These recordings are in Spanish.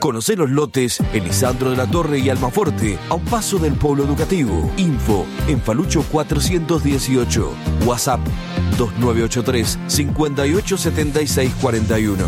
Conocé los lotes en Lisandro de la Torre y Almafuerte, a un paso del Polo Educativo. Info en Falucho 418. WhatsApp 2983 587641.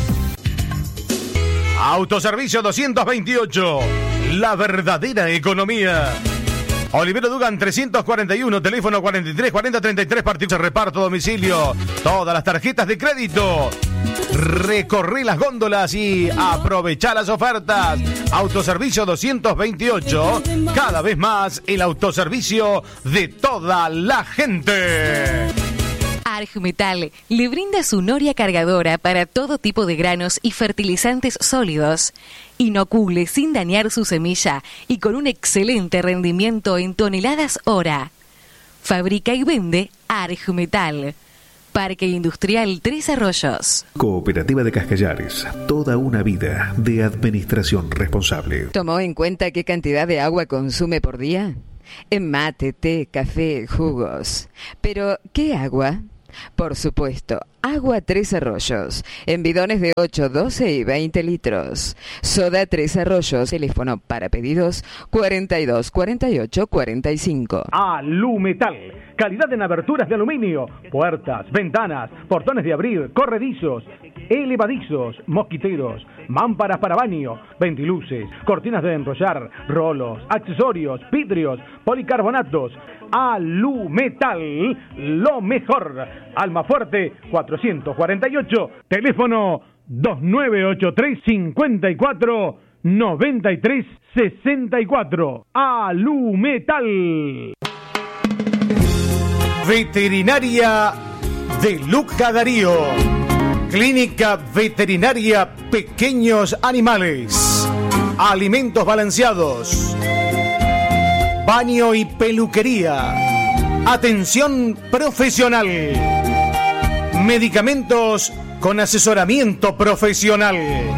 Autoservicio 228. La verdadera economía. Olivero Dugan 341, teléfono 43 40 33, partido reparto domicilio. Todas las tarjetas de crédito. Recorrí las góndolas y aprovechá las ofertas. Autoservicio 228, cada vez más el autoservicio de toda la gente. Argmetal le brinda su noria cargadora para todo tipo de granos y fertilizantes sólidos. Inocule sin dañar su semilla y con un excelente rendimiento en toneladas hora. Fabrica y vende Argmetal. Parque Industrial Tres Arroyos. Cooperativa de Cascallares. Toda una vida de administración responsable. ¿Tomó en cuenta qué cantidad de agua consume por día? En mate, té, café, jugos. Pero, ¿qué agua? Por supuesto, agua Tres Arroyos, en bidones de 8, 12 y 20 litros. Soda Tres Arroyos, teléfono para pedidos 42 48 45. Alumetal, calidad en aberturas de aluminio, puertas, ventanas, portones de abrir, corredizos, elevadizos, mosquiteros, mámparas para baño, ventiluces, cortinas de enrollar, rolos, accesorios, vidrios, policarbonatos. Alumetal, lo mejor. Almafuerte 448, teléfono 2983 54 93 64. Alumetal. Veterinaria de Luca Darío. Clínica Veterinaria Pequeños Animales. Alimentos balanceados. Baño y peluquería. Atención profesional. Medicamentos con asesoramiento profesional.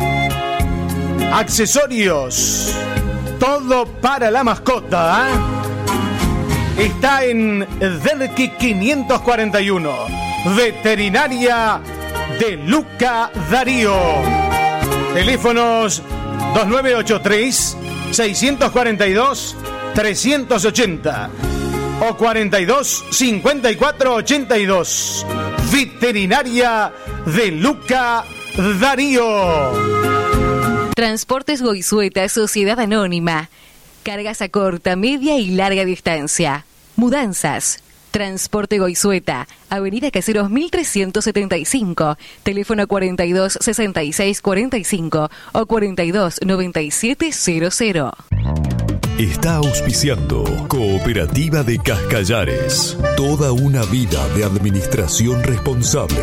Accesorios. Todo para la mascota. Está en Derqui 541. Veterinaria de Luca Darío. Teléfonos 2983 642 380 o 42 54 82. Veterinaria de Luca Darío. Transportes Goizueta, Sociedad Anónima. Cargas a corta, media y larga distancia. Mudanzas. Transporte Goizueta, Avenida Caseros 1375, teléfono 42 66 45 o 42 97 00. Está auspiciando Cooperativa de Cascallares. Toda una vida de administración responsable.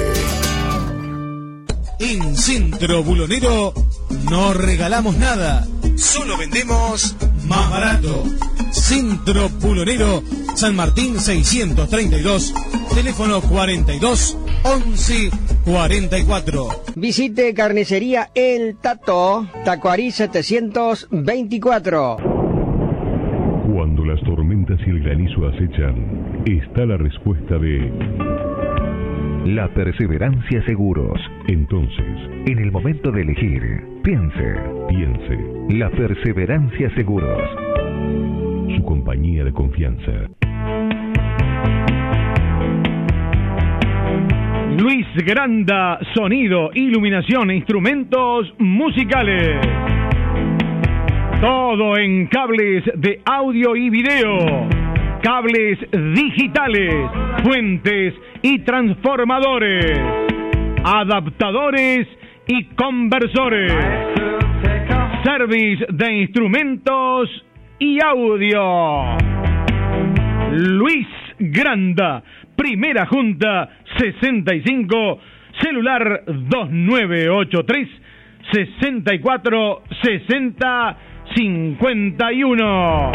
En Centro Bulonero no regalamos nada, solo vendemos más barato. Centro Bulonero, San Martín 632, teléfono 42 11 44. Visite Carnicería El Tato, Tacuarí 724. Cuando las tormentas y el granizo acechan, está la respuesta de La Perseverancia Seguros. Entonces, en el momento de elegir, piense. La Perseverancia Seguros. Su compañía de confianza. Luis Granda, sonido, iluminación e instrumentos musicales. Todo en cables de audio y video, cables digitales, fuentes y transformadores, adaptadores y conversores, service de instrumentos y audio. Luis Granda, Primera Junta 65, celular 2983 64 60 51.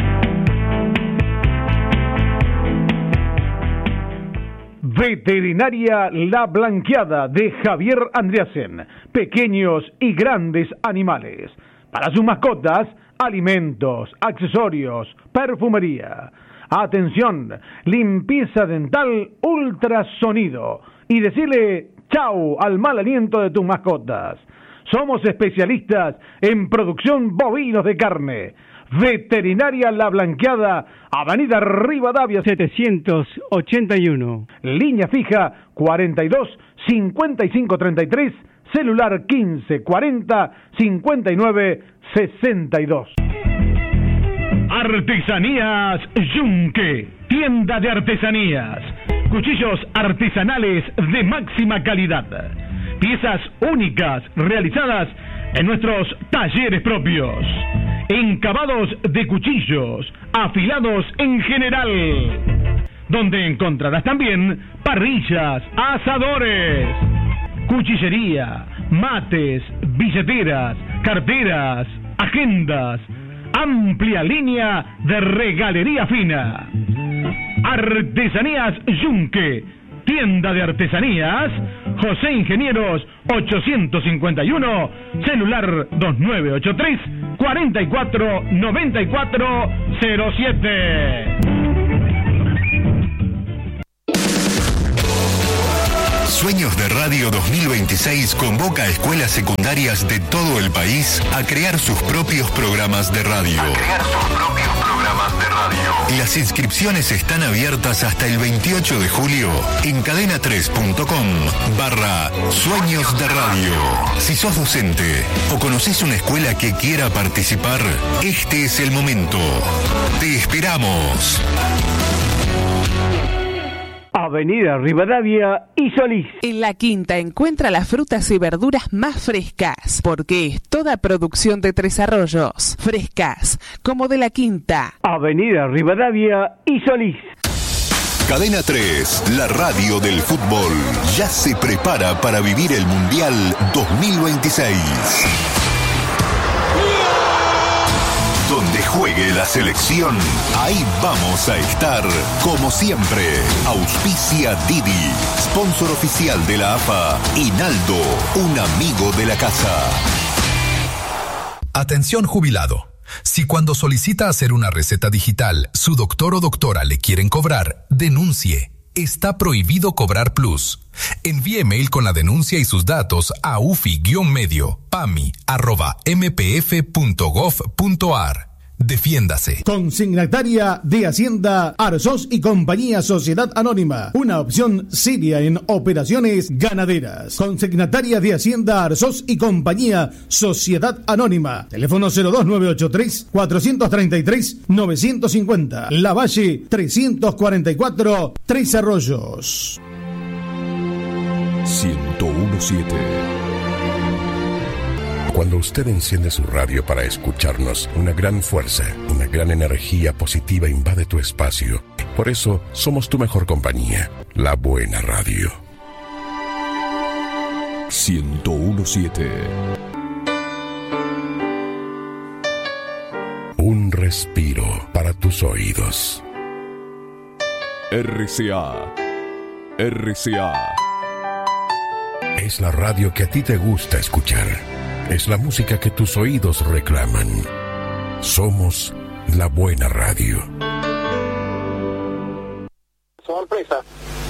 Veterinaria La Blanqueada de Javier Andreasen. Pequeños y grandes animales. Para sus mascotas, alimentos, accesorios, perfumería. Atención, limpieza dental, ultrasonido. Y decirle chau al mal aliento de tus mascotas. Somos especialistas en producción bovinos de carne. Veterinaria La Blanqueada, Avenida Rivadavia 781. Línea fija 42 55 33, celular 15 40 59 62. Artesanías Yunque, tienda de artesanías. Cuchillos artesanales de máxima calidad. Piezas únicas realizadas en nuestros talleres propios. Encabados de cuchillos, afilados en general. Donde encontrarás también parrillas, asadores, cuchillería, mates, billeteras, carteras, agendas. Amplia línea de regalería fina. Artesanías Yunque, tienda de artesanías, José Ingenieros 851, celular 2983 44 94 07. Sueños de Radio 2026 convoca a escuelas secundarias de todo el país a crear sus propios programas de radio. Las inscripciones están abiertas hasta el 28 de julio en cadena3.com/Sueños de Radio. Si sos docente o conocés una escuela que quiera participar, este es el momento. Te esperamos. Avenida Rivadavia y Solís. En La Quinta encuentra las frutas y verduras más frescas, porque es toda producción de Tres Arroyos. Frescas, como de La Quinta. Avenida Rivadavia y Solís. Cadena 3, la radio del fútbol, ya se prepara para vivir el Mundial 2026. Donde juegue la selección, ahí vamos a estar, como siempre. Auspicia Didi, sponsor oficial de la AFA, y Naldo, un amigo de la casa. Atención jubilado. Si cuando solicita hacer una receta digital, su doctor o doctora le quieren cobrar, denuncie. Está prohibido cobrar plus. Envíe mail con la denuncia y sus datos a ufi-medio.pami@mpf.gov.ar. Defiéndase. Consignataria de Hacienda Arzós y Compañía Sociedad Anónima, una opción seria en operaciones ganaderas. Consignataria de Hacienda Arzós y Compañía Sociedad Anónima, teléfono 02983 433 950, La Valle 344, Tres Arroyos. 1017. Cuando usted enciende su radio para escucharnos, una gran fuerza, una gran energía positiva invade tu espacio. Por eso, somos tu mejor compañía, la buena radio. 1017. Un respiro para tus oídos. RCA. RCA. Es la radio que a ti te gusta escuchar. Es la música que tus oídos reclaman. Somos la buena radio. Sorpresa.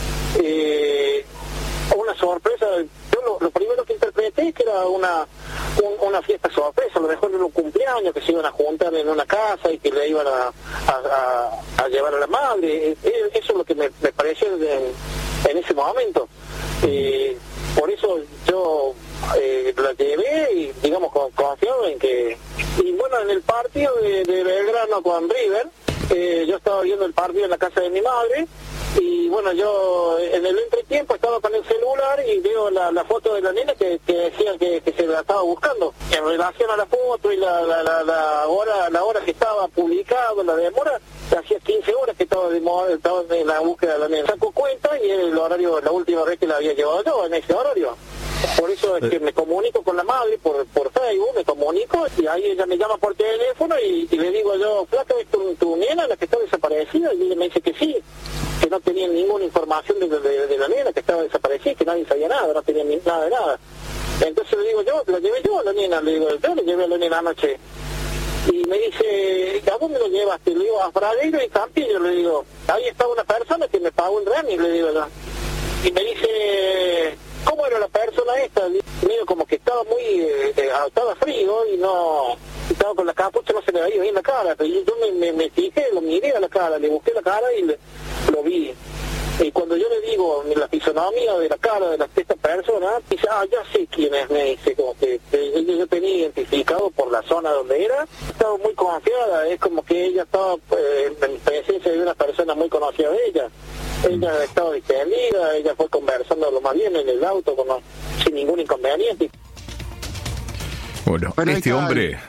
Una sorpresa. Yo lo primero que interpreté que era una fiesta sorpresa, a lo mejor en un cumpleaños que se iban a juntar en una casa y que le iban a llevar a la madre. Eso es lo que me pareció en ese momento. Por eso yo la llevé y digamos confiado en que... Y bueno, en el partido de Belgrano con River, yo estaba viendo el partido en la casa de mi madre y bueno, yo en el entretiempo estaba con el celular y veo la foto de la nena que decía que se la estaba buscando. En relación a la foto y la hora que estaba publicado, la demora, hacía 15 horas que estaba en la búsqueda de la nena. Saco cuenta y el horario, la última vez que la había llevado yo en ese horario. Por eso es que me comunico con la madre por Facebook, me comunico y ahí ella me llama por teléfono y le digo yo, Flaca, ¿es tu nena la que está desaparecida? Y ella me dice que sí, que no tenía ninguna información de la nena que estaba desaparecida, que nadie sabía nada, no tenía nada de nada. Entonces le digo yo, la llevé yo a la nena, le digo, yo le llevé a la nena anoche. Y me dice, ¿a dónde lo llevaste? Le digo, a Fragueiro y Campillo, le digo, ahí está una persona que me pagó el remis, le digo yo. Y me dice, cómo era la persona esta, medio como que estaba muy, estaba frío y no, estaba con la capucha, no se le veía bien la cara, pero yo me fijé, lo miré a la cara, le busqué la cara y lo vi. Y cuando yo le digo la fisonomía de la cara de esta persona, dice, ya sé quién es, me dice, como que yo tenía identificado por la zona donde era, estaba muy confiada, es como que ella estaba en presencia de una persona muy conocida de ella. Ella estaba distendida, ella fue conversando lo más bien en el auto sin ningún inconveniente. Bueno, este hombre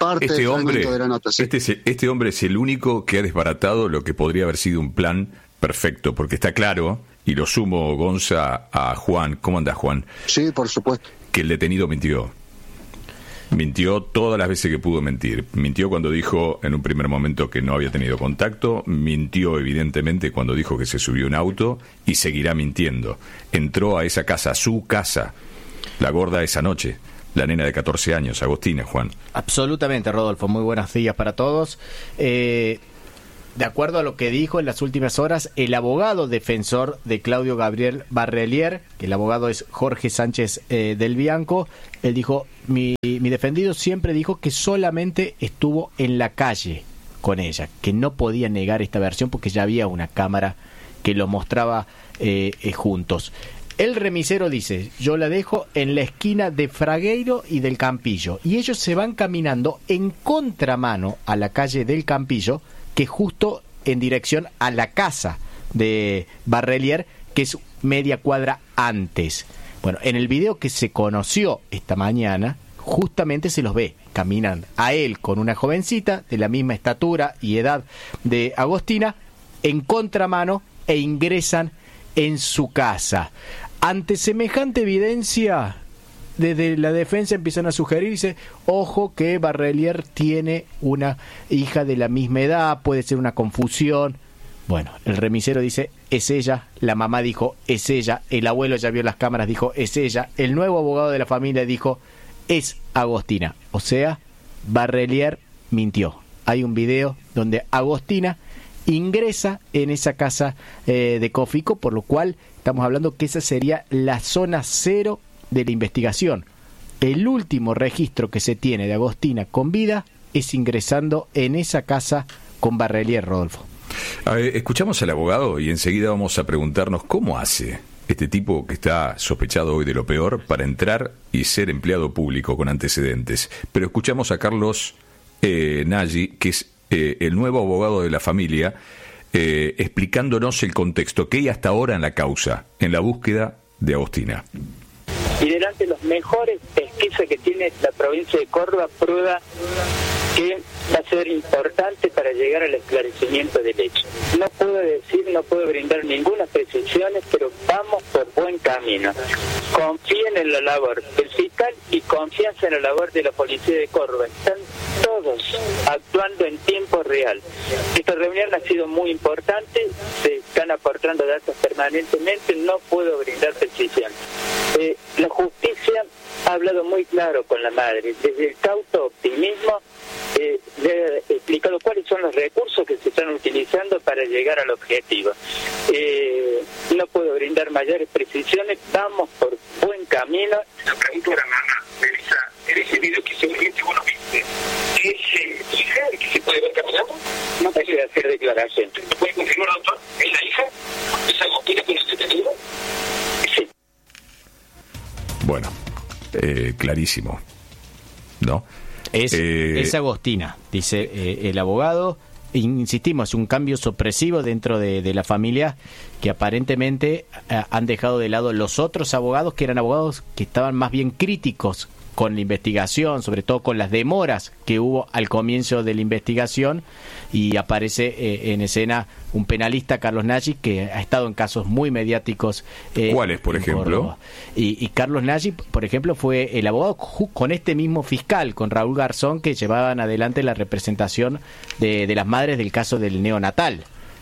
es el único que ha desbaratado lo que podría haber sido un plan perfecto, porque está claro, y lo sumo, Gonza, a Juan. ¿Cómo anda, Juan? Sí, por supuesto. Que el detenido mintió. Mintió todas las veces que pudo mentir. Mintió cuando dijo en un primer momento que no había tenido contacto. Mintió evidentemente cuando dijo que se subió un auto y seguirá mintiendo. Entró a esa casa, su casa, la gorda esa noche. La nena de 14 años, Agostina, Juan. Absolutamente, Rodolfo. Muy buenos días para todos. De acuerdo a lo que dijo en las últimas horas el abogado defensor de Claudio Gabriel Barrelier, que el abogado es Jorge Sánchez del Bianco, él dijo, mi defendido siempre dijo que solamente estuvo en la calle con ella, que no podía negar esta versión porque ya había una cámara que los mostraba juntos. El remisero dice, yo la dejo en la esquina de Fragueiro y del Campillo, y ellos se van caminando en contramano a la calle del Campillo, que es justo en dirección a la casa de Barrelier, que es media cuadra antes. Bueno, en el video que se conoció esta mañana, justamente se los ve, caminan a él con una jovencita de la misma estatura y edad de Agostina, en contramano, e ingresan en su casa. Ante semejante evidencia, desde la defensa empiezan a sugerir, dice, ojo que Barrelier tiene una hija de la misma edad, puede ser una confusión. Bueno, el remisero dice, es ella, la mamá dijo, es ella, el abuelo ya vio las cámaras, dijo, es ella, el nuevo abogado de la familia dijo, es Agostina. O sea, Barrelier mintió. Hay un video donde Agostina ingresa en esa casa de Cofico, por lo cual estamos hablando que esa sería la zona cero de la investigación. El último registro que se tiene de Agostina con vida es ingresando en esa casa con Barrelier, Rodolfo. Escuchamos al abogado y enseguida vamos a preguntarnos cómo hace este tipo que está sospechado hoy de lo peor para entrar y ser empleado público con antecedentes. Pero escuchamos a Carlos Nagy, que es el nuevo abogado de la familia, explicándonos el contexto que hay hasta ahora en la causa, en la búsqueda de Agostina. Y delante de los mejores pesquisas que tiene la provincia de Córdoba, prueba que va a ser importante para llegar al esclarecimiento del hecho. No puedo brindar ninguna precisión, pero vamos por buen camino. Confíen en la labor del fiscal y confianza en la labor de la policía de Córdoba. Están todos actuando en tiempo real. Esta reunión ha sido muy importante, se están aportando datos permanentemente, no puedo brindar precisión. La justicia ha hablado muy claro con la madre, desde el cauto optimismo, le he explicado cuáles son los recursos que se están utilizando para llegar al objetivo. No puedo brindar mayores precisiones, vamos por buen camino. La pregunta era, mamá, Melissa, en ese video que seguramente vos lo viste, ¿es hija que se puede ver caminando? No puede hacer declaración. ¿Lo puede confirmar, doctor? ¿Es la hija? ¿Es Agostina con este detenido? Sí. Bueno, clarísimo, ¿no? Es Agostina, dice el abogado. Insistimos, un cambio sorpresivo dentro de la familia que aparentemente han dejado de lado los otros abogados, que eran abogados que estaban más bien críticos con la investigación, sobre todo con las demoras que hubo al comienzo de la investigación, y aparece en escena un penalista, Carlos Nagy, que ha estado en casos muy mediáticos. ¿Cuáles, por ejemplo? Y Carlos Nagy, por ejemplo, fue el abogado con este mismo fiscal, con Raúl Garzón, que llevaban adelante la representación de las madres del caso del neonatal.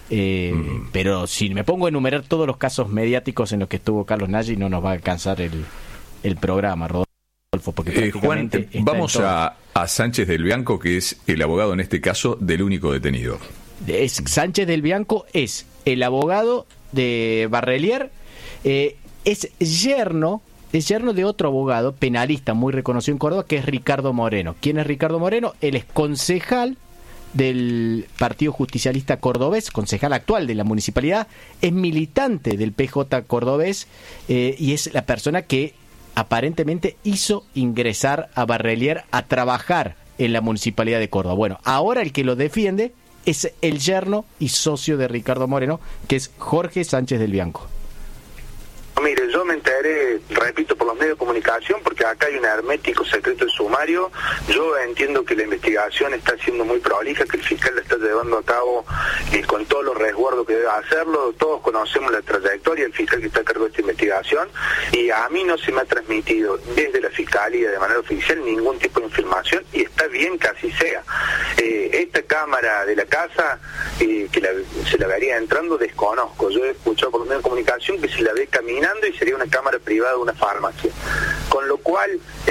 Pero si me pongo a enumerar todos los casos mediáticos en los que estuvo Carlos Nagy, no nos va a alcanzar el programa, Rodolfo. Juan, vamos a Sánchez del Bianco, que es el abogado en este caso del único detenido. Sánchez del Bianco es el abogado de Barrelier, es yerno es yerno de otro abogado penalista muy reconocido en Córdoba, que es Ricardo Moreno. ¿Quién es Ricardo Moreno? Él es concejal del Partido Justicialista Cordobés, concejal actual de la municipalidad, es militante del PJ Cordobés y es la persona que aparentemente hizo ingresar a Barrelier a trabajar en la municipalidad de Córdoba. Bueno, ahora el que lo defiende es el yerno y socio de Ricardo Moreno, que es Jorge Sánchez del Bianco. Mire, yo me enteré, repito, por los medios de comunicación, porque acá hay un hermético secreto de sumario. Yo entiendo que la investigación está siendo muy prolija, que el fiscal la está llevando a cabo con todos los resguardos que debe hacerlo. Todos conocemos la trayectoria del fiscal que está a cargo de esta investigación, y a mí no se me ha transmitido desde la fiscalía de manera oficial ningún tipo de información, y está bien que así sea. Esta cámara de la casa, se la vería entrando, desconozco. Yo he escuchado por los medios de comunicación que se la ve caminando y sería una cámara privada de una farmacia, con lo cual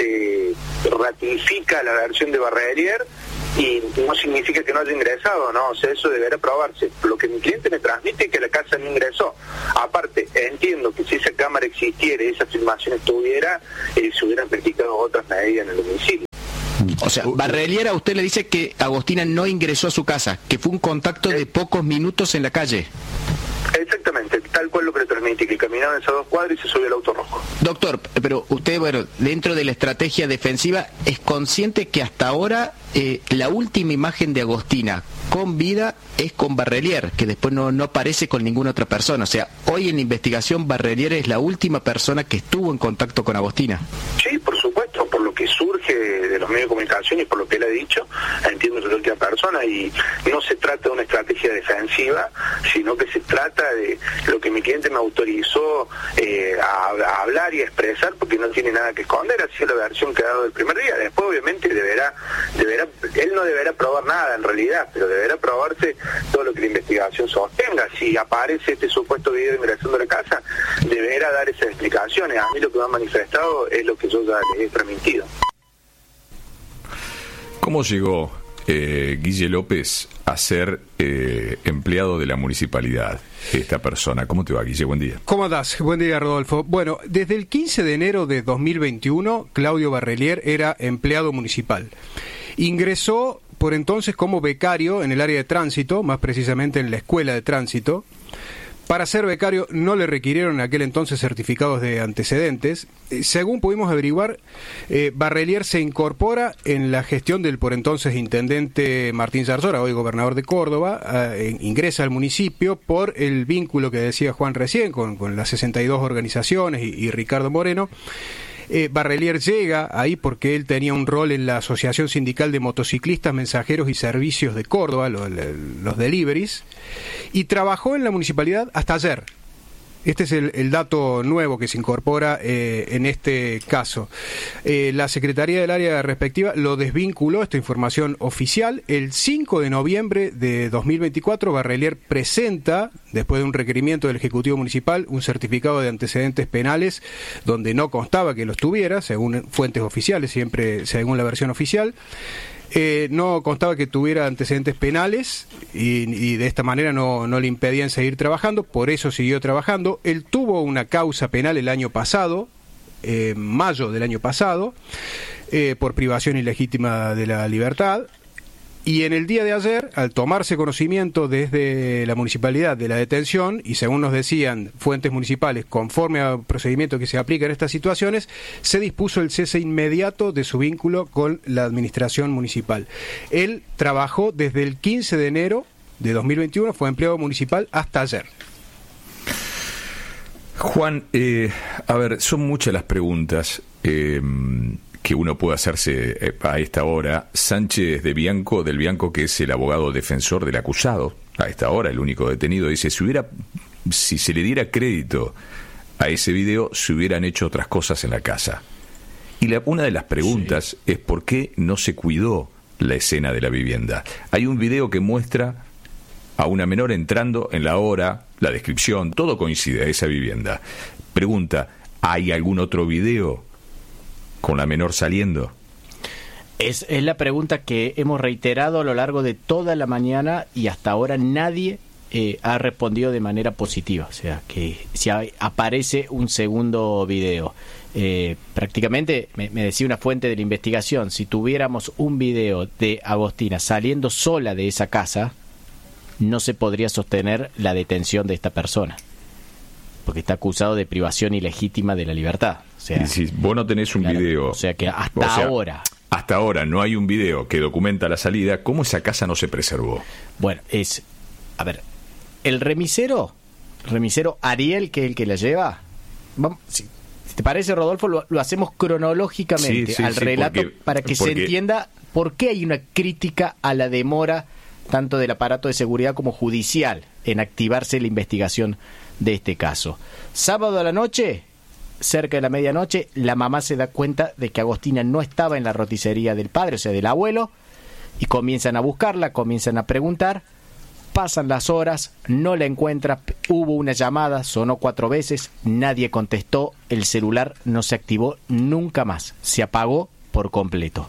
ratifica la versión de Barrelier y no significa que no haya ingresado, ¿no? O sea, eso deberá probarse. Lo que mi cliente me transmite es que la casa no ingresó. Aparte, entiendo que si esa cámara existiera y esa filmación estuviera, se hubieran practicado otras medidas en el domicilio. O sea, Barrelier a usted le dice que Agostina no ingresó a su casa, que fue un contacto de pocos minutos en la calle. Exactamente, tal cual lo que le transmití, que caminaban esas 2 cuadras y se subió el auto rojo. Doctor, pero usted, bueno, dentro de la estrategia defensiva, ¿es consciente que hasta ahora la última imagen de Agostina con vida es con Barrelier, que después no aparece con ninguna otra persona? O sea, hoy en la investigación Barrelier es la última persona que estuvo en contacto con Agostina. Sí, por supuesto, por lo que surge de los medios de comunicación y por lo que él ha dicho, entiendo que es la última persona, y no se trata de una estrategia defensiva, sino que se trata de lo que mi cliente me autorizó a hablar y a expresar, porque no tiene nada que esconder. Así es la versión que ha dado el primer día. Después obviamente él no deberá probar nada en realidad, pero deberá probarse todo lo que la investigación sostenga. Si aparece este supuesto video de ingresando a la casa, deberá dar esas explicaciones. A mí lo que me han manifestado es lo que yo ya les he transmitido. ¿Cómo llegó Guille López a ser empleado de la municipalidad, esta persona? ¿Cómo te va, Guille? Buen día. ¿Cómo andás? Buen día, Rodolfo. Bueno, desde el 15 de enero de 2021, Claudio Barrelier era empleado municipal. Ingresó por entonces como becario en el área de tránsito, más precisamente en la escuela de tránsito. Para ser becario no le requirieron en aquel entonces certificados de antecedentes. Según pudimos averiguar, Barrelier se incorpora en la gestión del por entonces intendente Martín Zarzora, hoy gobernador de Córdoba, ingresa al municipio por el vínculo que decía Juan recién con las 62 organizaciones y Ricardo Moreno. Barrelier llega ahí porque él tenía un rol en la Asociación Sindical de Motociclistas, Mensajeros y Servicios de Córdoba, los deliveries, y trabajó en la municipalidad hasta ayer. Este es el dato nuevo que se incorpora en este caso. La Secretaría del Área respectiva lo desvinculó, esta información oficial. El 5 de noviembre de 2024, Barrelier presenta, después de un requerimiento del Ejecutivo Municipal, un certificado de antecedentes penales donde no constaba que los tuviera, según fuentes oficiales, siempre según la versión oficial. No constaba que tuviera antecedentes penales y de esta manera no le impedían seguir trabajando, por eso siguió trabajando. Él tuvo una causa penal el año pasado, mayo del año pasado, por privación ilegítima de la libertad. Y en el día de ayer, al tomarse conocimiento desde la municipalidad de la detención, y según nos decían fuentes municipales, conforme al procedimiento que se aplica en estas situaciones, se dispuso el cese inmediato de su vínculo con la administración municipal. Él trabajó desde el 15 de enero de 2021, fue empleado municipal hasta ayer. Juan, a ver, son muchas las preguntas que uno puede hacerse a esta hora. Sánchez del Bianco, que es el abogado defensor del acusado, a esta hora el único detenido, dice, si se le diera crédito a ese video, se hubieran hecho otras cosas en la casa. Y una de las preguntas es por qué no se cuidó la escena de la vivienda. Hay un video que muestra a una menor entrando en la hora, la descripción, todo coincide a esa vivienda. Pregunta, ¿hay algún otro video con la menor saliendo? Es la pregunta que hemos reiterado a lo largo de toda la mañana y hasta ahora nadie ha respondido de manera positiva, o sea, que si aparece un segundo video. Prácticamente, me decía una fuente de la investigación, si tuviéramos un video de Agostina saliendo sola de esa casa, no se podría sostener la detención de esta persona, porque está acusado de privación ilegítima de la libertad. O sea, y si vos no tenés un video... O sea, que hasta ahora no hay un video que documenta la salida, ¿cómo esa casa no se preservó? Bueno, a ver, el remisero Ariel, que es el que la lleva, vamos, si te parece, Rodolfo, lo hacemos cronológicamente al relato para que se entienda por qué hay una crítica a la demora tanto del aparato de seguridad como judicial en activarse la investigación de este caso. Sábado a la noche, cerca de la medianoche, la mamá se da cuenta de que Agostina no estaba en la roticería del padre, o sea, del abuelo, y comienzan a buscarla, comienzan a preguntar, pasan las horas, no la encuentra, hubo una llamada, sonó 4 veces, nadie contestó, el celular no se activó nunca más, se apagó por completo.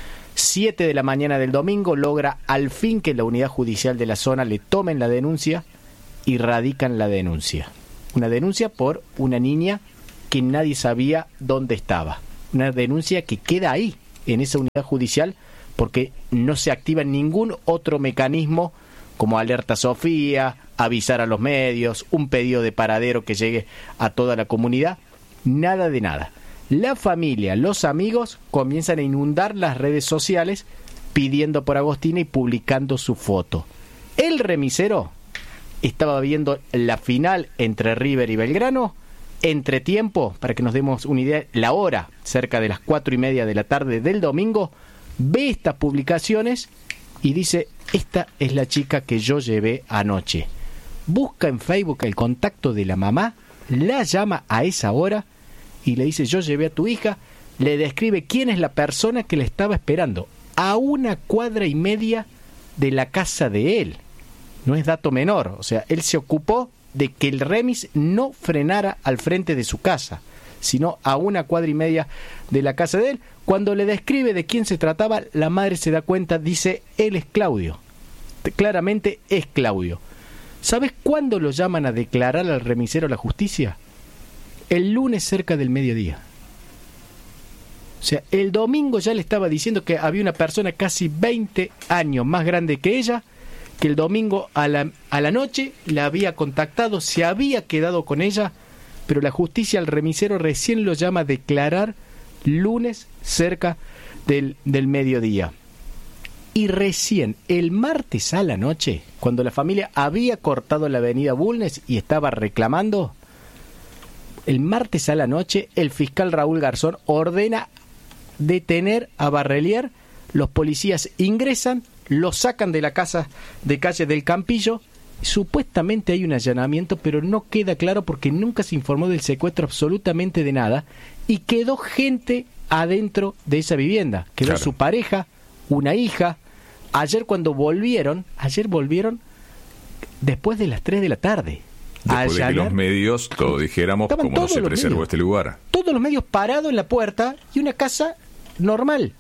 7 de la mañana del domingo logra al fin que la unidad judicial de la zona le tomen la denuncia y radican la denuncia. Una denuncia por una niña que nadie sabía dónde estaba. Una denuncia que queda ahí, en esa unidad judicial, porque no se activa ningún otro mecanismo como alerta Sofía, avisar a los medios, un pedido de paradero que llegue a toda la comunidad. Nada de nada. La familia, los amigos comienzan a inundar las redes sociales pidiendo por Agostina y publicando su foto. El remisero estaba viendo la final entre River y Belgrano. Entre tiempo, para que nos demos una idea, la hora, cerca de las 4:30 de la tarde del domingo, ve estas publicaciones y dice: esta es la chica que yo llevé anoche. Busca en Facebook el contacto de la mamá, la llama a esa hora y le dice: yo llevé a tu hija. Le describe quién es la persona que le estaba esperando a 1,5 cuadras de la casa de él. No es dato menor, o sea, él se ocupó de que el remis no frenara al frente de su casa, sino a 1,5 cuadras de la casa de él. Cuando le describe de quién se trataba, la madre se da cuenta, dice: él es Claudio. Claramente es Claudio. ¿Sabes cuándo lo llaman a declarar al remisero a la justicia? El lunes cerca del mediodía. O sea, el domingo ya le estaba diciendo que había una persona casi 20 años más grande que ella, que el domingo a la noche la había contactado, se había quedado con ella, pero la justicia al remisero recién lo llama a declarar lunes cerca del mediodía. Y recién el martes a la noche, cuando la familia había cortado la avenida Bulnes y estaba reclamando, el martes a la noche el fiscal Raúl Garzón ordena detener a Barrelier. Los policías ingresan, lo sacan de la casa de calle del Campillo. Supuestamente hay un allanamiento, pero no queda claro porque nunca se informó del secuestro absolutamente de nada, y quedó gente adentro de esa vivienda. Quedó su pareja, una hija. Ayer volvieron después de las 3 de la tarde. Después de que los medios todos dijéramos cómo no se preservó este lugar. Todos los medios parados en la puerta y una casa normal.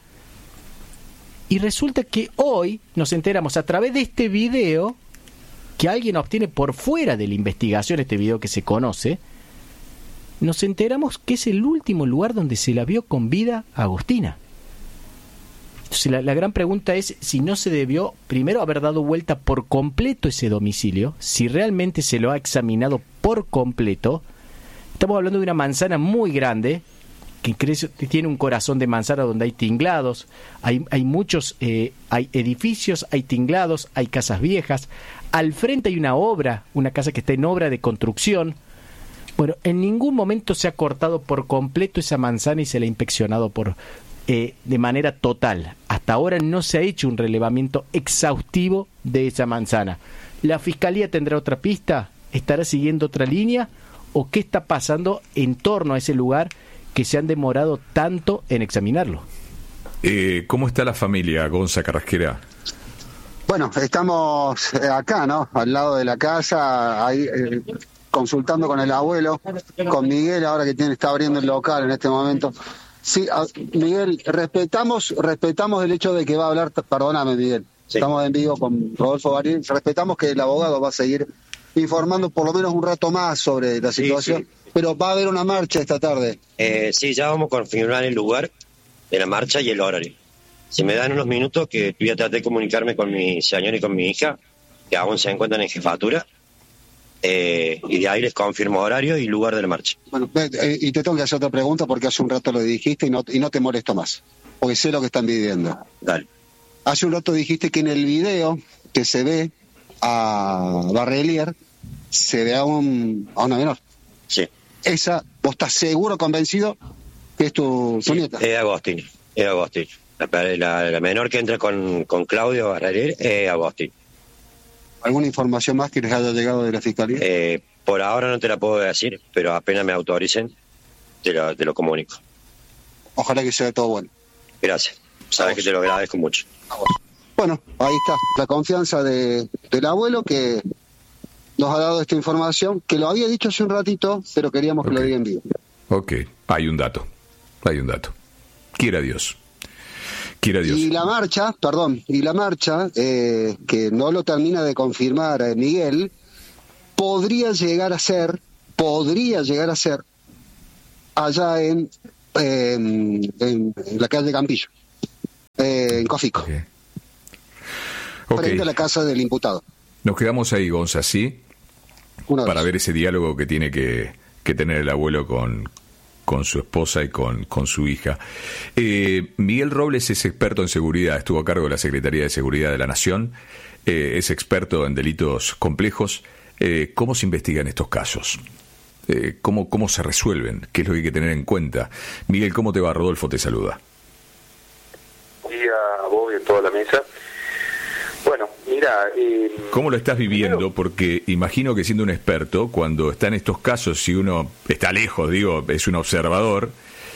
Y resulta que hoy nos enteramos a través de este video que alguien obtiene por fuera de la investigación, este video que se conoce, nos enteramos que es el último lugar donde se la vio con vida a Agostina. Entonces la gran pregunta es si no se debió primero haber dado vuelta por completo ese domicilio, si realmente se lo ha examinado por completo. Estamos hablando de una manzana muy grande, que tiene un corazón de manzana donde hay tinglados, hay muchos, hay edificios, hay tinglados, hay casas viejas. Al frente hay una casa que está en obra de construcción. Bueno, en ningún momento se ha cortado por completo esa manzana y se la ha inspeccionado de manera total. Hasta ahora no se ha hecho un relevamiento exhaustivo de esa manzana. ¿La Fiscalía tendrá otra pista? ¿Estará siguiendo otra línea? ¿O qué está pasando en torno a ese lugar que se han demorado tanto en examinarlo? ¿Cómo está la familia, Gonza Carrasquera? Bueno, estamos acá, ¿no? Al lado de la casa, ahí consultando con el abuelo, con Miguel, ahora que está abriendo el local en este momento. Sí, Miguel, respetamos el hecho de que va a hablar, perdóname, Miguel, Sí. Estamos en vivo con Rodolfo Gabriel. Respetamos que el abogado va a seguir informando por lo menos un rato más sobre la situación, pero va a haber una marcha esta tarde. Sí, ya vamos a confirmar el lugar de la marcha y el horario. Si me dan unos minutos, que voy a tratar de comunicarme con mi señor y con mi hija, que aún se encuentran en jefatura, y de ahí les confirmo horario y lugar de la marcha. Bueno, y te tengo que hacer otra pregunta porque hace un rato lo dijiste y no te molesto más, porque sé lo que están viviendo. Dale. Hace un rato dijiste que en el video que se ve a Barrelier se ve a una menor. Sí. Esa, ¿vos estás seguro, convencido que es tu nieta? Es Agostini. La menor que entra con Claudio Barrelier es Agostini. ¿Alguna información más que les haya llegado de la Fiscalía? Por ahora no te la puedo decir, pero apenas me autoricen, te lo comunico. Ojalá que sea todo bueno. Gracias. Sabes que te lo agradezco mucho. Bueno, ahí está la confianza del abuelo que nos ha dado esta información, que lo había dicho hace un ratito, pero queríamos que lo diga en vivo. Ok, hay un dato. Quiera Dios. Y la marcha, que no lo termina de confirmar Miguel, podría llegar a ser allá en la calle Campillo, en Cofico, frente a la casa del imputado. Nos quedamos ahí, Gonza, ¿sí? Para ver ese diálogo que tiene que tener el abuelo con su esposa y con su hija. Miguel Robles es experto en seguridad, estuvo a cargo de la Secretaría de Seguridad de la Nación, es experto en delitos complejos. ¿Cómo se investigan estos casos? ¿Cómo se resuelven? ¿Qué es lo que hay que tener en cuenta? Miguel, ¿cómo te va? Rodolfo te saluda. Buen día a vos y a toda la mesa. Bueno, mira... ¿Cómo lo estás viviendo? Porque imagino que siendo un experto, cuando está en estos casos, si uno está lejos, es un observador,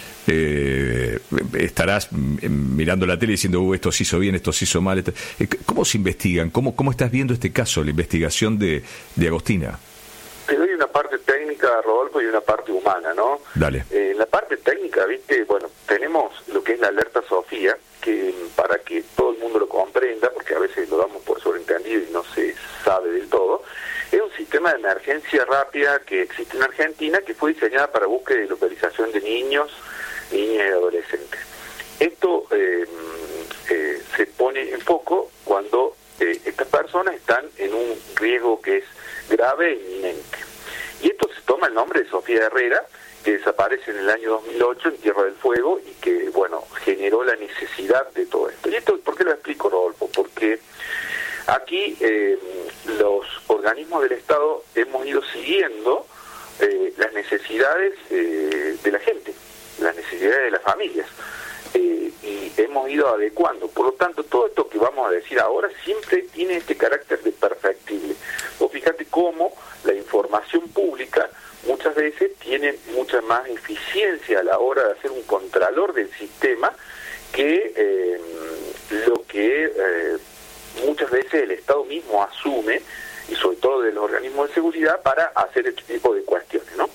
estarás mirando la tele diciendo, esto se hizo bien, esto se hizo mal. ¿Cómo se investigan? ¿Cómo estás viendo este caso, la investigación de Agostina? Te doy una parte técnica, Rodolfo, y una parte humana, ¿no? Dale. En la parte técnica, tenemos lo que es la alerta Sofía, que para que todo el mundo lo comprenda, porque a veces lo damos por sobreentendido y no se sabe del todo, es un sistema de emergencia rápida que existe en Argentina, que fue diseñada para búsqueda y localización de niños, niñas y adolescentes. Esto se pone en foco cuando estas personas están en un riesgo que es grave e inminente. Y esto se toma el nombre de Sofía Herrera, que desaparece en el año 2008 en Tierra del Fuego y que, generó la necesidad de todo esto. ¿Y esto por qué lo explico, Rodolfo? Porque aquí los organismos del Estado hemos ido siguiendo las necesidades de la gente, las necesidades de las familias, y hemos ido adecuando. Por lo tanto, todo esto que vamos a decir ahora siempre tiene este carácter de perfectible. Vos fíjate cómo la información pública muchas veces tiene mucha más eficiencia a la hora de hacer un contralor del sistema que lo que muchas veces el Estado mismo asume, y sobre todo de los organismos de seguridad, para hacer este tipo de cuestiones, ¿no?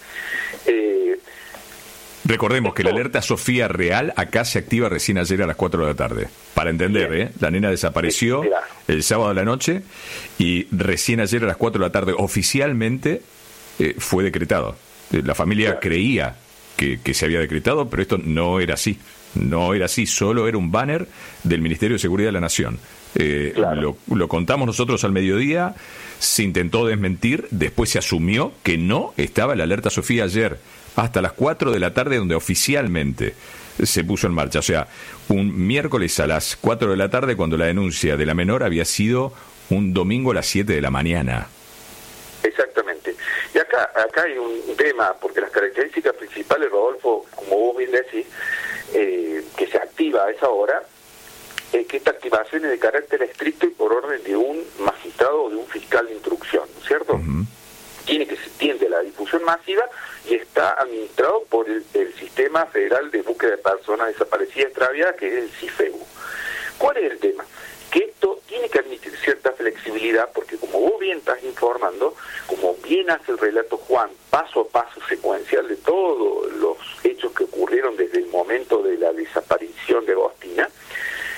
Recordemos que la alerta Sofía Real acá se activa recién ayer a las 4 de la tarde. Para entender, la nena desapareció el sábado a la noche y recién ayer a las 4 de la tarde oficialmente fue decretado. La familia creía que se había decretado, pero esto no era así. No era así, solo era un banner del Ministerio de Seguridad de la Nación. Lo contamos nosotros al mediodía, se intentó desmentir, después se asumió que no estaba la alerta Sofía ayer, hasta las 4 de la tarde, donde oficialmente se puso en marcha. O sea, un miércoles a las 4 de la tarde, cuando la denuncia de la menor había sido un domingo a las 7 de la mañana. Exactamente. Y acá hay un tema, porque las características principales, Rodolfo, como vos bien decís, que se activa a esa hora, es que esta activación es de carácter estricto y por orden de un magistrado o de un fiscal de instrucción, ¿cierto? Uh-huh. Tiende a la difusión masiva y está administrado por el Sistema Federal de Búsqueda de Personas Desaparecidas Extraviadas, que es el CIFEBU. ¿Cuál es el tema? Que esto tiene que admitir cierta flexibilidad, porque como vos bien estás informando, como bien hace el relato Juan, paso a paso secuencial de todos los hechos que ocurrieron desde el momento de la desaparición de Agostina, esto tiene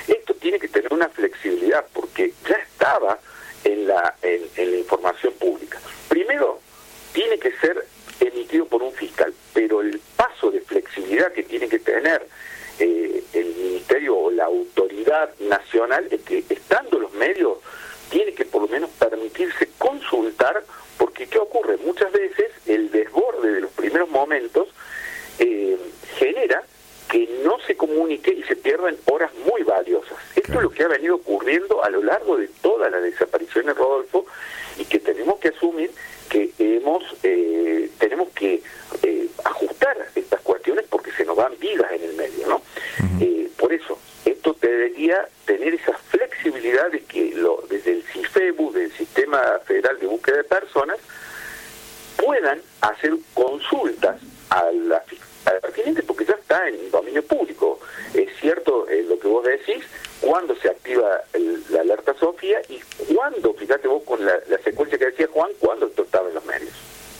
tiene que tener una flexibilidad, porque ya estaba en la información pública. Primero, tiene que ser emitido por un fiscal, pero el paso de flexibilidad que tiene que tener el ministerio o la autoridad nacional es que, estando los medios, tiene que por lo menos permitirse consultar, porque ¿qué ocurre? Muchas veces el desborde de los primeros momentos genera que no se comunique y se pierdan horas muy valiosas. Esto es lo que ha venido ocurriendo a lo largo de todas las desapariciones, Rodolfo, y que tenemos que asumir que tenemos que ajustar estas cuestiones porque se nos van vidas en el medio, ¿no? Por eso, esto debería tener esa flexibilidad de que desde el CIFEBU, del Sistema Federal de Búsqueda de Personas, puedan hacer consultas a la pertinente, porque ya está en dominio público. Es cierto lo que vos decís, cuándo se activa la alerta Sofía y cuándo, fíjate vos con la secuencia que decía Juan, cuándo esto estaba en los medios.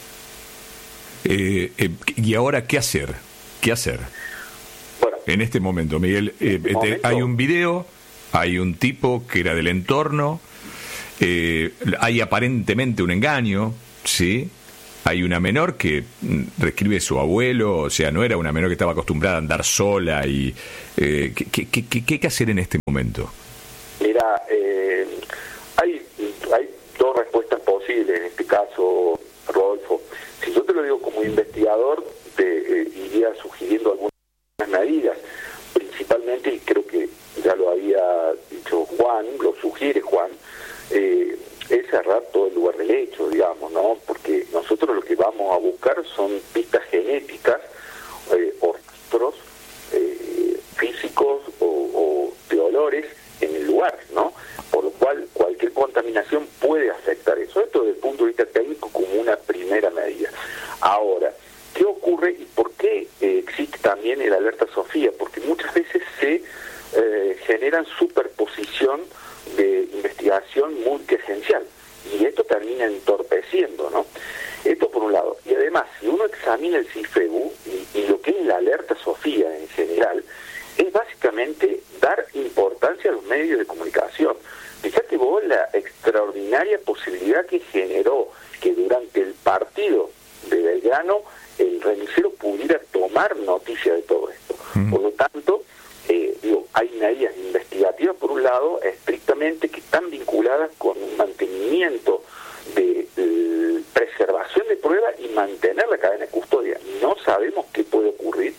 ¿Y ahora qué hacer? ¿Qué hacer? Bueno, en este momento, Miguel, hay un video, hay un tipo que era del entorno, hay aparentemente un engaño, ¿sí? Hay una menor que describe su abuelo, o sea, no era una menor que estaba acostumbrada a andar sola. Y ¿qué hay que hacer en este momento? Mira, hay dos respuestas posibles en este caso, Rodolfo. Si yo te lo digo como investigador, te iría sugiriendo algunas medidas. Principalmente, y creo que ya lo había dicho Juan, lo sugiere Juan, es cerrar todo el lugar del hecho, digamos, ¿no? Porque nosotros lo que vamos a buscar son pistas genéticas o rastros físicos o de olores en el lugar, ¿no? Por lo cual cualquier contaminación puede afectar eso. Esto desde el punto de vista técnico como una primera medida. Ahora, ¿qué ocurre y por qué existe también el alerta Sofía? Porque muchas veces se generan superposición de investigación multiesencial y esto termina entorpeciendo, ¿no? Esto por un lado. Y además, si uno examina el CIFEBU y lo que es la alerta Sofía en general, es básicamente dar importancia a los medios de comunicación. Fíjate vos la extraordinaria posibilidad que generó que durante el partido de Belgrano el remisero pudiera tomar noticia de todo esto. Por lo tanto, hay medidas investigativas, por un lado, estrictamente que están vinculadas con un mantenimiento de preservación de pruebas y mantener la cadena de custodia. No sabemos qué puede ocurrir.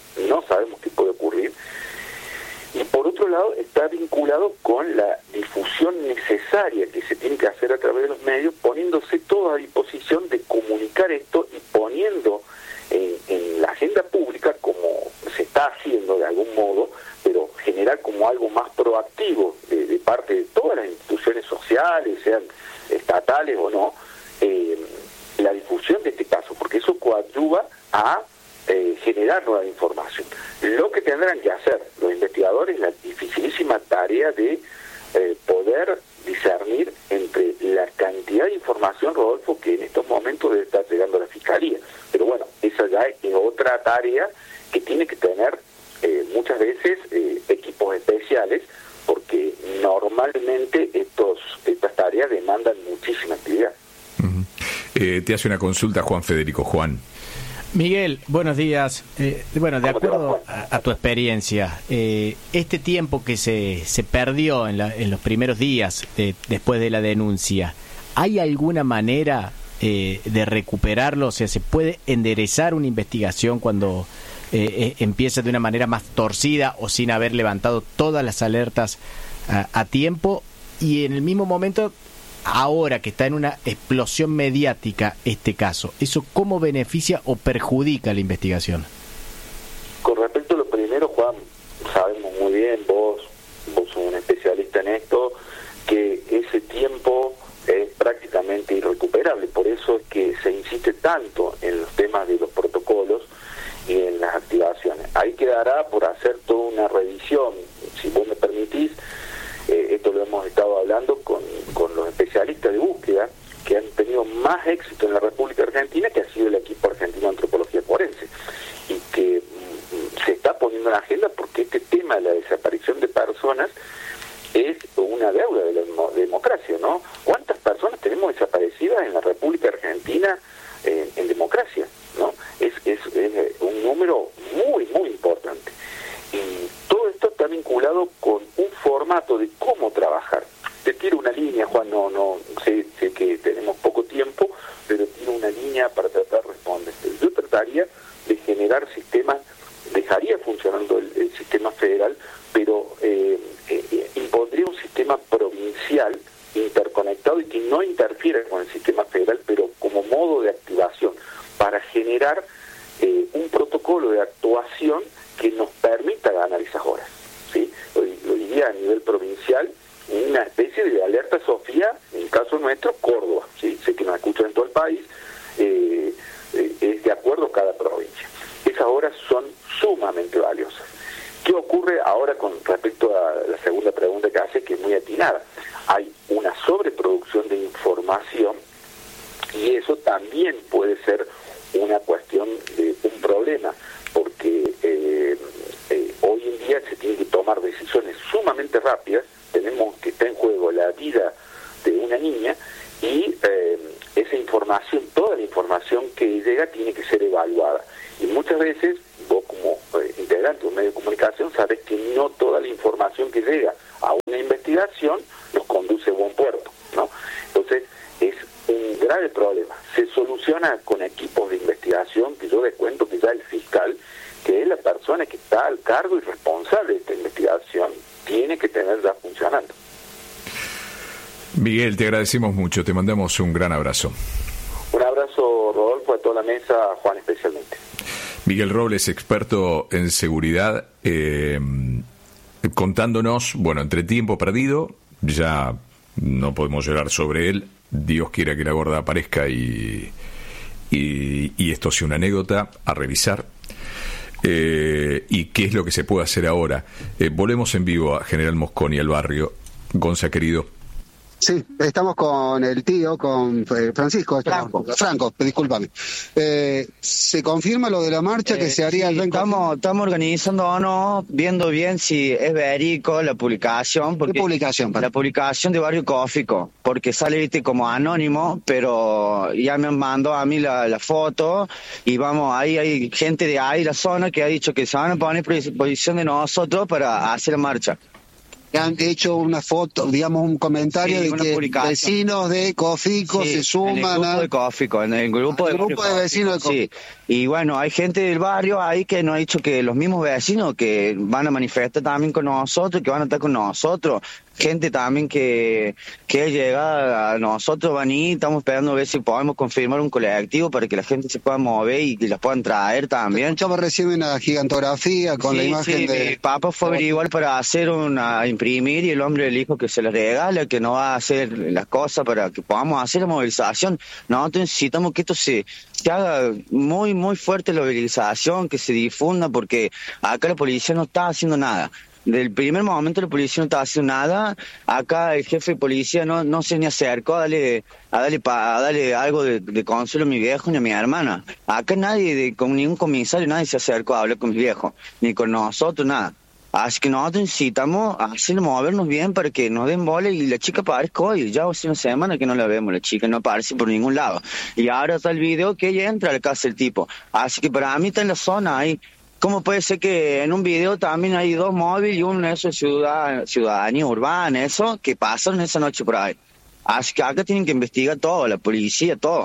Y por otro lado, está vinculado con la difusión necesaria que se tiene que hacer a través de los medios, poniéndose todo a disposición de comunicar esto y poniendo en la agenda pública, como se está haciendo de algún modo, pero generar como algo más proactivo de parte de todas las instituciones sociales, sean estatales o no, la difusión de este caso, porque eso coadyuva a generar nueva información. Lo que tendrán que hacer los investigadores es la dificilísima tarea de poder discernir entre la cantidad de información, Rodolfo, que en estos momentos debe estar llegando a la Fiscalía. Pero bueno, esa ya es otra tarea que tiene que tener muchas veces equipos especiales, porque normalmente estas tareas demandan muchísima actividad. Te hace una consulta Juan Federico. Juan. Miguel, buenos días. Bueno, de acuerdo a tu experiencia, este tiempo que se perdió en los primeros días después de la denuncia, ¿hay alguna manera de recuperarlo? O sea, ¿se puede enderezar una investigación cuando empieza de una manera más torcida o sin haber levantado todas las alertas a tiempo? Y en el mismo momento, ahora que está en una explosión mediática este caso, ¿eso cómo beneficia o perjudica la investigación? Con respecto a lo primero, Juan, sabemos muy bien, vos sos un especialista en esto, que ese tiempo es prácticamente irrecuperable. Por eso es que se insiste tanto en los temas de los protocolos y en las activaciones. Ahí quedará por hacer toda una revisión, si vos me permitís. Esto lo hemos estado hablando con los especialistas de búsqueda que han tenido más éxito en la República Argentina, que ha sido el equipo argentino de antropología forense, y que se está poniendo en la agenda porque este tema de la desaparición de personas es una deuda de la democracia, ¿no? ¿Cuántas personas tenemos desaparecidas en la República Argentina en democracia, ¿no? Es un número muy, muy importante. Y todo esto está vinculado con un formato de cómo trabajar. Te tiro una línea, Juan, no sé que tenemos poco tiempo, pero tiro una línea para tratar de responder. Yo trataría de generar sistemas, dejaría funcionando el sistema federal, pero impondría un sistema provincial interconectado y que no interfiera con el sistema federal, pero como modo de activación, para generar un protocolo de actuación que nos permita ganar esas horas, ¿sí? Lo diría a nivel provincial, una especie de alerta Sofía, en el caso nuestro, Córdoba, ¿sí? Sé que nos escuchan en todo el país, es de acuerdo a cada provincia. Esas horas son sumamente valiosas. ¿Qué ocurre ahora con respecto a la segunda pregunta que hace, que es muy atinada? Hay una sobreproducción de información y eso también puede ser una cuestión de un problema, porque hoy en día se tienen que tomar decisiones sumamente rápidas. Tenemos que estar en juego la vida de una niña y esa información, toda la información que llega tiene que ser evaluada. Y muchas veces, vos como integrante de un medio de comunicación, sabés que no toda la información que llega a una investigación nos conduce a buen puerto, ¿no? Entonces, es un grave problema. Se soluciona con equipos de investigación, que yo les cuento que ya el fiscal, que es la persona que está al cargo y responsable de esta investigación, tiene que tener ya funcionando. Miguel, te agradecemos mucho, te mandamos un gran abrazo. Un abrazo, Rodolfo, a toda la mesa, a Juan especialmente. Miguel Robles, experto en seguridad, contándonos, bueno, entre tiempo perdido, ya no podemos llorar sobre él, Dios quiera que la gorda aparezca y esto sea una anécdota a revisar. Y qué es lo que se puede hacer ahora. Volvemos en vivo a General Mosconi, al barrio. Gonza, querido. Sí, estamos con el tío, con Francisco. Franco, discúlpame. ¿Se confirma lo de la marcha que se haría el 20? Estamos organizándonos, viendo bien si es verídico la publicación. Porque ¿qué publicación? La publicación de Barrio Cófico, porque sale como anónimo, pero ya me mandó a mí la foto y vamos, ahí hay gente de ahí, la zona, que ha dicho que se van a poner a disposición de nosotros para hacer la marcha. Han hecho una foto, digamos, un comentario de que vecinos de Cófico se suman en el grupo de Cófico, en el grupo de vecinos de Cófico. Sí, y bueno, hay gente del barrio ahí que nos ha dicho que los mismos vecinos que van a manifestar también con nosotros, que van a estar con nosotros, gente también que llega a nosotros, van a ir, estamos esperando a ver si podemos confirmar un colectivo para que la gente se pueda mover y que las puedan traer también. Escuchamos recién una gigantografía con la imagen de... Mi papá fue a averiguar para hacer imprimir, y el hombre le dijo que se les regala, que no va a hacer las cosas para que podamos hacer la movilización. Nosotros necesitamos que esto se haga muy, muy fuerte, la movilización, que se difunda, porque acá la policía no está haciendo nada. Del primer momento la policía no estaba haciendo nada. Acá el jefe de policía no se ni acercó a darle algo de consuelo a mi viejo ni a mi hermana. Acá nadie, con ningún comisario, nadie se acercó a hablar con mi viejo, ni con nosotros, nada. Así que nosotros necesitamos movernos bien para que nos den bola y la chica aparezca hoy. Ya hace una semana que no la vemos, la chica no aparece por ningún lado. Y ahora está el video que ella entra a la casa del tipo. Así que para mí está en la zona ahí. ¿Cómo puede ser que en un video también hay dos móviles y uno de esos ciudadanía urbana, eso, que pasaron esa noche por ahí? Así que acá tienen que investigar todo, la policía, todo.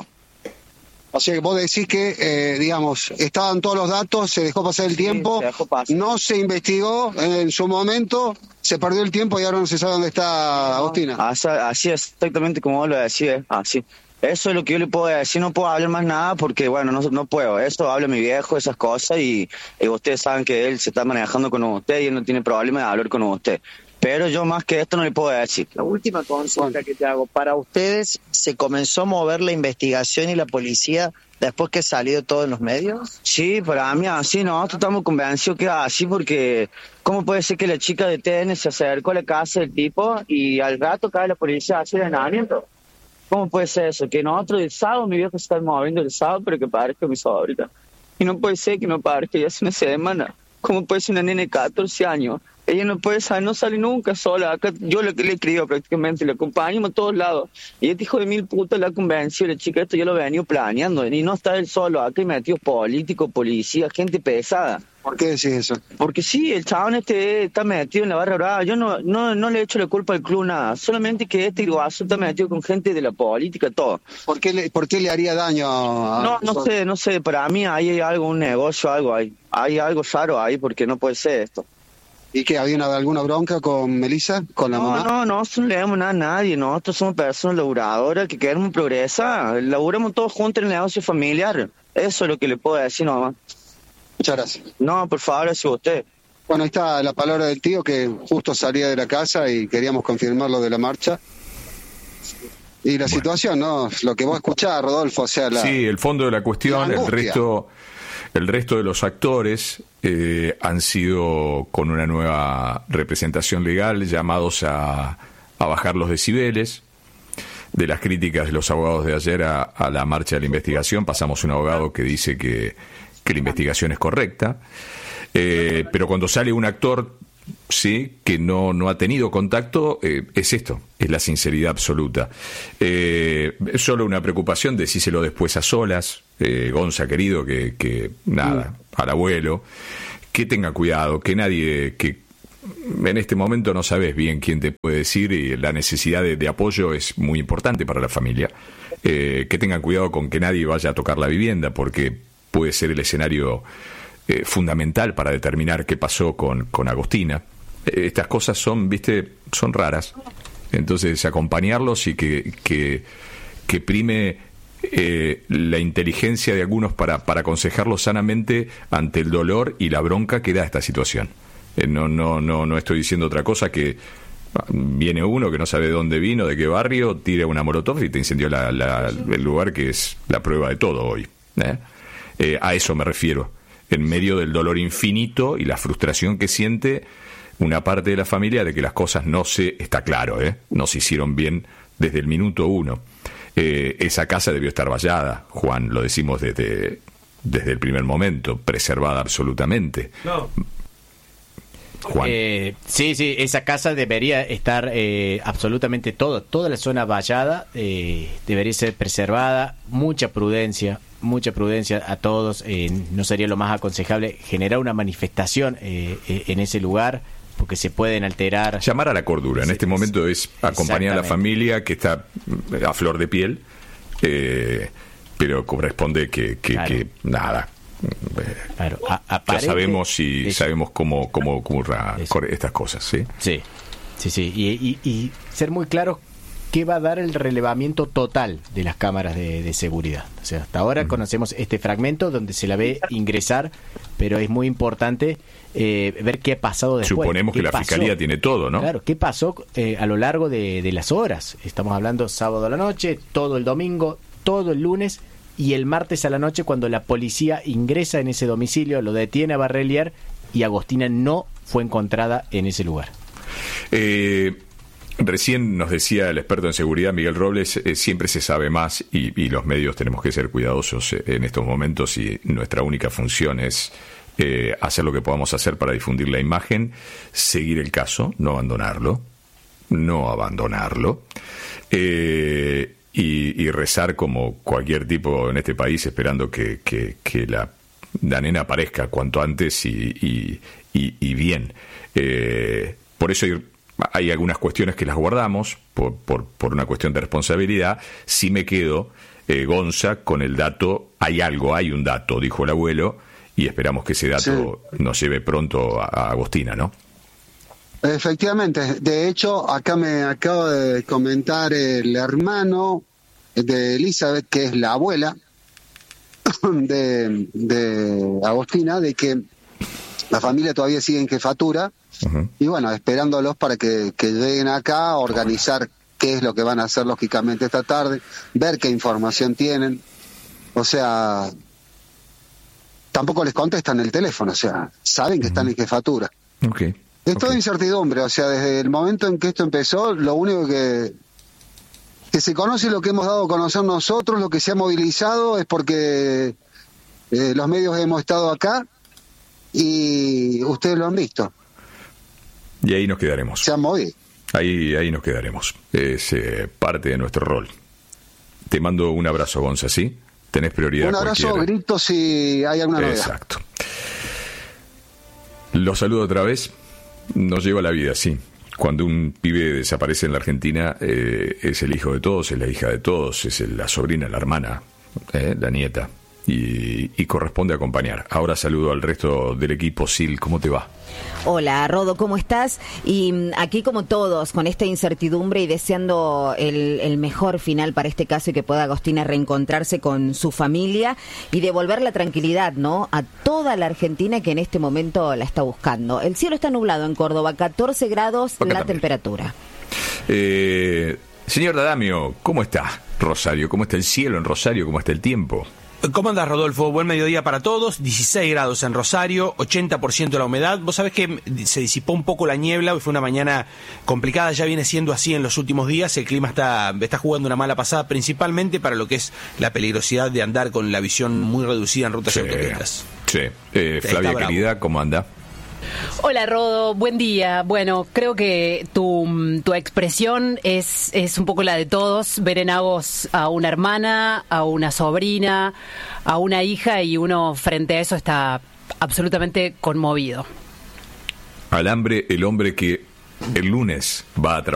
O sea, vos decís que, digamos, estaban todos los datos, se dejó pasar el tiempo, no se investigó en su momento, se perdió el tiempo y ahora no se sabe dónde está Agustina. Así es, exactamente como vos lo decís, así. Eso es lo que yo le puedo decir, no puedo hablar más nada porque, bueno, no puedo. Esto habla mi viejo, esas cosas, y ustedes saben que él se está manejando con usted y él no tiene problema de hablar con usted. Pero yo más que esto no le puedo decir. La última consulta que te hago, ¿para ustedes se comenzó a mover la investigación y la policía después que salió todo en los medios? Sí, para mí así, nosotros estamos convencidos que es así, porque ¿cómo puede ser que la chica de TN se acercó a la casa del tipo y al rato cae la policía a hacer el allanamiento? ¿Cómo puede ser eso? Que nosotros el sábado, mi viejo se está moviendo el sábado, pero que parezca mi sobrina. Y no puede ser que no parezca ya hace una semana. ¿Cómo puede ser una nena de 14 años Ella no puede salir, no sale nunca sola. Acá yo le escribo prácticamente, le acompañamos a todos lados. Y este hijo de mil putas la convenció, la chica, esto ya lo venía planeando. Y no está él solo, acá hay metidos políticos, policía, gente pesada. ¿Por qué decís eso? Porque sí, el chabón está metido en la barra brava. Yo no le echo la culpa al club nada. Solamente que este guaso está metido con gente de la política, todo. ¿Por qué le haría daño a... No sé. Para mí hay algo, un negocio, algo ahí. Hay algo raro ahí porque no puede ser esto. ¿Y qué? ¿Había alguna bronca con Melissa? ¿Con la mamá? No le damos nada a nadie. Nosotros somos personas laburadoras que queremos progresar. Laburamos todos juntos en el negocio familiar. Eso es lo que le puedo decir nomás. Muchas gracias. No, por favor, es usted. Bueno, ahí está la palabra del tío que justo salía de la casa y queríamos confirmar lo de la marcha. Y la situación, ¿no? Lo que vos escuchás, Rodolfo, o sea... Sí, el fondo de la cuestión, el resto de los actores han sido, con una nueva representación legal, llamados a bajar los decibeles. De las críticas de los abogados de ayer a la marcha de la investigación, pasamos un abogado que dice que la investigación es correcta, pero cuando sale un actor que no ha tenido contacto, es esto, es la sinceridad absoluta. Es solo una preocupación, decíselo después a solas, Gonza querido, que nada, al abuelo, que tenga cuidado, que nadie, que en este momento no sabes bien quién te puede decir, y la necesidad de apoyo es muy importante para la familia, que tengan cuidado con que nadie vaya a tocar la vivienda, porque puede ser el escenario fundamental para determinar qué pasó con Agostina. Estas cosas son raras. Entonces, acompañarlos y que prime la inteligencia de algunos para aconsejarlos sanamente ante el dolor y la bronca que da esta situación. No estoy diciendo otra cosa que viene uno que no sabe de dónde vino, de qué barrio, tira una molotov y te incendió el lugar, que es la prueba de todo hoy. A eso me refiero, en medio del dolor infinito y la frustración que siente una parte de la familia de que las cosas no se hicieron bien desde el minuto uno. Esa casa debió estar vallada, Juan, lo decimos desde el primer momento, preservada absolutamente. No. Juan. Sí, esa casa debería estar absolutamente toda la zona vallada, debería ser preservada, mucha prudencia a todos. No sería lo más aconsejable generar una manifestación en ese lugar, porque se pueden alterar. Llamar a la cordura en este momento es acompañar a la familia que está a flor de piel, pero corresponde que nada. Claro, ya sabemos y sabemos cómo ocurran estas cosas, ¿sí? Sí. Y ser muy claros qué va a dar el relevamiento total de las cámaras de seguridad. O sea, hasta ahora conocemos este fragmento donde se la ve ingresar, pero es muy importante ver qué ha pasado después. Suponemos que la Fiscalía tiene todo, ¿no? Claro, qué pasó a lo largo de las horas. Estamos hablando sábado a la noche, todo el domingo, todo el lunes y el martes a la noche, cuando la policía ingresa en ese domicilio, lo detiene a Barrelier y Agostina no fue encontrada en ese lugar. Recién nos decía el experto en seguridad, Miguel Robles, siempre se sabe más y los medios tenemos que ser cuidadosos en estos momentos, y nuestra única función es hacer lo que podamos hacer para difundir la imagen, seguir el caso, no abandonarlo, y rezar como cualquier tipo en este país, esperando que la nena aparezca cuanto antes y bien. Por eso hay algunas cuestiones que las guardamos por una cuestión de responsabilidad. Sí me quedo, Gonza, con el dato. Hay un dato, dijo el abuelo, y esperamos que ese dato nos lleve pronto a Agostina, ¿no? Efectivamente. De hecho, acá me acaba de comentar el hermano de Elizabeth, que es la abuela de Agostina, de que la familia todavía sigue en jefatura. Y bueno, esperándolos para que lleguen acá a organizar qué es lo que van a hacer lógicamente esta tarde, ver qué información tienen. O sea, tampoco les contestan el teléfono, o sea, saben que están en jefatura. Es toda incertidumbre, o sea, desde el momento en que esto empezó, lo único que se conoce, lo que hemos dado a conocer nosotros, lo que se ha movilizado, es porque los medios hemos estado acá y ustedes lo han visto. Y ahí nos quedaremos. Se han movido. Ahí nos quedaremos. Es parte de nuestro rol. Te mando un abrazo, Gonza, ¿sí? Tenés prioridad. Un abrazo, cualquiera. grito si hay alguna novedad. Exacto. Los saludo otra vez. Nos lleva la vida, sí. Cuando un pibe desaparece en la Argentina, es el hijo de todos, es la hija de todos, es la sobrina, la hermana, la nieta. Y corresponde acompañar. Ahora saludo al resto del equipo. Sil, ¿cómo te va? Hola, Rodo, ¿cómo estás? Y aquí como todos, con esta incertidumbre y deseando el mejor final para este caso y que pueda Agostina reencontrarse con su familia y devolver la tranquilidad, ¿no?, a toda la Argentina que en este momento la está buscando. El cielo está nublado en Córdoba, 14 grados la temperatura. Señor D'Adamio, ¿cómo está Rosario? ¿Cómo está el cielo en Rosario? ¿Cómo está el tiempo? ¿Cómo andás, Rodolfo? Buen mediodía para todos. 16 grados en Rosario, 80% la humedad. Vos sabés que se disipó un poco la niebla, hoy fue una mañana complicada, ya viene siendo así en los últimos días. El clima está jugando una mala pasada, principalmente para lo que es la peligrosidad de andar con la visión muy reducida en rutas y autopistas. Sí. Flavia, querida, ¿cómo anda? Hola, Rodo, buen día. Bueno, creo que tu expresión es un poco la de todos, ver en Agos a una hermana, a una sobrina, a una hija, y uno frente a eso está absolutamente conmovido. Alambre, el hombre que el lunes va a trabajar